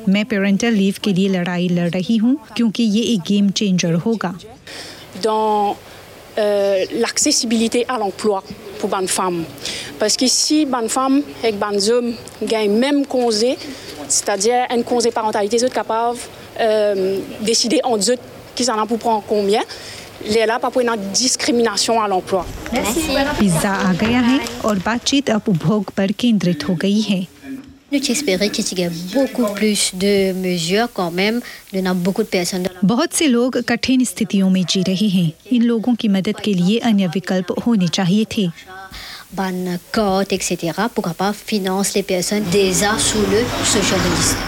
मैं parental leave के लिए लड़ाई लड़ रही हूँ क्योंकि ये एक गेम चेंजर होगा। Dans l'accessibilité à l'emploi pour bonnes femmes. Parce qu'ici, bonnes femmes et bonnes hommes gagnent même congé, c'est-à-dire un congé parentalité, ils sont capables de décider en eux qui s'en a pour prendre combien. Les là pas pour une discrimination à l'emploi. Pizza आ गया है और बातचीत अब उपभोग पर केंद्रित हो गई है। J'espérais qu'il y ait beaucoup plus de mesures quand même. Il y en a beaucoup de personnes. बहुत से लोग कठिन स्थितियों में जी रहे हैं। इन लोगों की मदद के लिए अन्य विकल्प होने चाहिए थे। Ban cote, etc. Pourquoi pas finance les personnes déjà sous le social distance.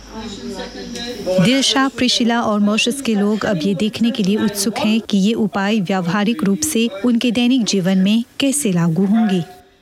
Dilsha, प्रिशिला और मॉरिशस के लोग अब ये देखने के लिए उत्सुक हैं कि ये उपाय व्यावहारिक रूप से उनके दैनिक जीवन में कैसे लागू होंगे।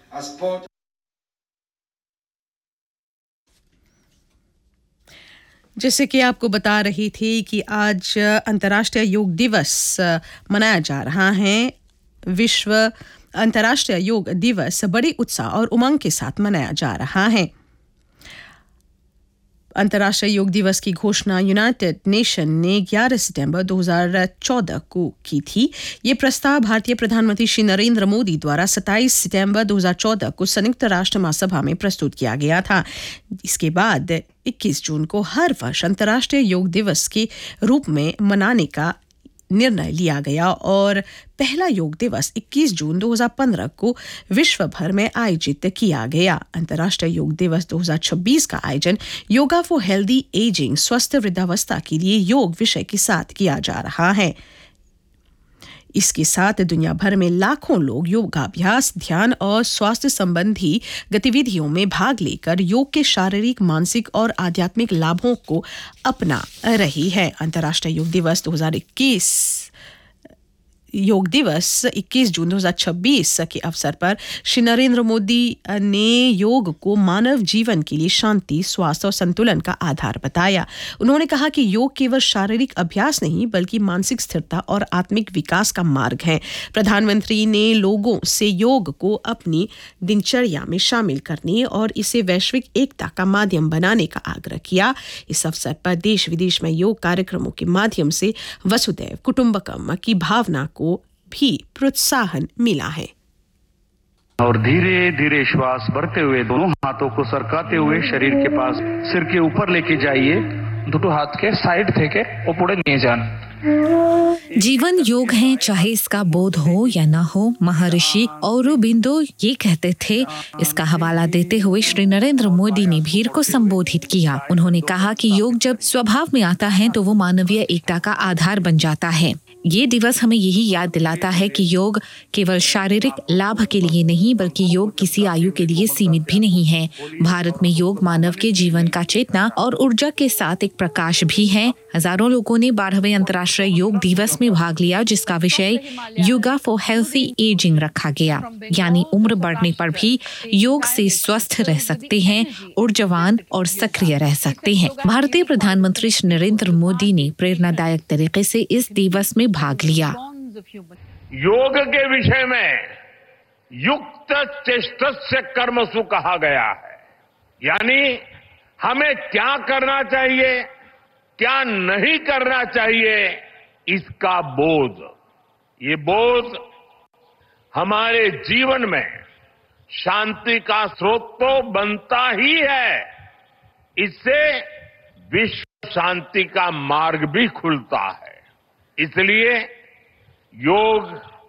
जैसे कि आपको बता रही थी कि आज अंतर्राष्ट्रीय योग दिवस मनाया जा रहा है। विश्व अंतर्राष्ट्रीय योग दिवस बड़े उत्साह और उमंग के साथ मनाया जा रहा है। अंतर्राष्ट्रीय योग दिवस की घोषणा यूनाइटेड नेशन ने 11 सितंबर 2014 को की थी। ये प्रस्ताव भारतीय प्रधानमंत्री श्री नरेंद्र मोदी द्वारा 27 सितंबर 2014 को संयुक्त राष्ट्र महासभा में प्रस्तुत किया गया था। इसके बाद 21 जून को हर वर्ष अंतर्राष्ट्रीय योग दिवस के रूप में मनाने का निर्णय लिया गया और पहला योग दिवस 21 जून 2015 को विश्व भर में आयोजित किया गया। अंतर्राष्ट्रीय योग दिवस 2026 का आयोजन योगा फॉर हेल्दी एजिंग, स्वस्थ वृद्धावस्था के लिए योग विषय के साथ किया जा रहा है। इसके साथ दुनिया भर में लाखों लोग योगाभ्यास, ध्यान और स्वास्थ्य संबंधी गतिविधियों में भाग लेकर योग के शारीरिक, मानसिक और आध्यात्मिक लाभों को अपना रही है। अंतर्राष्ट्रीय योग दिवस 21 जून 2026 के अवसर पर श्री नरेंद्र मोदी ने योग को मानव जीवन के लिए शांति, स्वास्थ्य और संतुलन का आधार बताया। उन्होंने कहा कि योग केवल शारीरिक अभ्यास नहीं बल्कि मानसिक स्थिरता और आत्मिक विकास का मार्ग है। प्रधानमंत्री ने लोगों से योग को अपनी दिनचर्या में शामिल करने और इसे वैश्विक एकता का माध्यम बनाने का आग्रह किया। इस अवसर पर देश विदेश में योग कार्यक्रमों के माध्यम से वसुधैव कुटुंबकम की भावना को भी प्रोत्साहन मिला है। और धीरे धीरे श्वास भरते हुए दोनों हाथों को सरकाते हुए शरीर के पास सिर के ऊपर लेके जाइए। दोनों हाथ के साइड থেকে ऊपर নিয়ে যান। जीवन योग है, चाहे इसका बोध हो या ना हो। महर्षि औरोबिंदो ये कहते थे। इसका हवाला देते हुए श्री नरेंद्र मोदी ने भीड़ को संबोधित किया। उन्होंने कहा कि योग जब स्वभाव में आता है तो वो मानवीय एकता का आधार बन जाता है। ये दिवस हमें यही याद दिलाता है कि योग केवल शारीरिक लाभ के लिए नहीं बल्कि योग किसी आयु के लिए सीमित भी नहीं है। भारत में योग मानव के जीवन का चेतना और ऊर्जा के साथ एक प्रकाश भी है। हजारों लोगों ने 12वें अंतर्राष्ट्रीय योग दिवस में भाग लिया, जिसका विषय योगा फॉर हेल्थी एजिंग रखा गया, यानी उम्र बढ़ने पर भी योग से स्वस्थ रह सकते हैं, ऊर्जावान और सक्रिय रह सकते हैं। भारतीय प्रधानमंत्री श्री नरेंद्र मोदी ने प्रेरणादायक तरीके से इस दिवस में भाग लिया। योग के विषय में युक्त चेष्टस्य कर्मसु कहा गया है, यानी हमें क्या करना चाहिए, क्या नहीं करना चाहिए, इसका बोध। ये बोध हमारे जीवन में शांति का स्रोत तो बनता ही है, इससे विश्व शांति का मार्ग भी खुलता है। इसलिए योग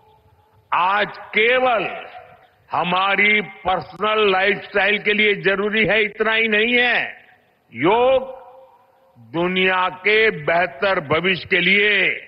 आज केवल हमारी पर्सनल लाइफस्टाइल के लिए जरूरी है इतना ही नहीं है, योग दुनिया के बेहतर भविष्य के लिए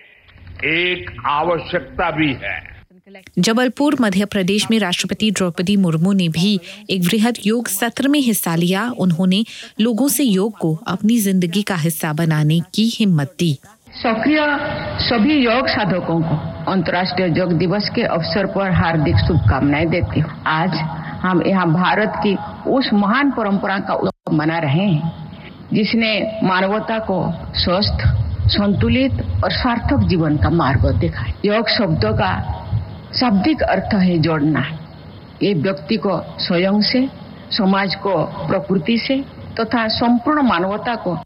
एक आवश्यकता भी है। जबलपुर मध्य प्रदेश में राष्ट्रपति द्रौपदी मुर्मू ने भी एक वृहद योग सत्र में हिस्सा लिया। उन्होंने लोगों से योग को अपनी जिंदगी का हिस्सा बनाने की हिम्मत दी। सक्रिय सभी योग साधकों को अंतर्राष्ट्रीय योग दिवस के अवसर पर हार्दिक शुभकामनाएं देती हूँ। आज हम यहाँ भारत की उस महान परंपरा का उत्सव मना रहे हैं जिसने मानवता को स्वस्थ, संतुलित और सार्थक जीवन का मार्ग दिखाया। योग शब्दों का शाब्दिक अर्थ है जोड़ना। ये व्यक्ति को स्वयं से, समाज को प्रकृति से तथा संपूर्ण मानवता को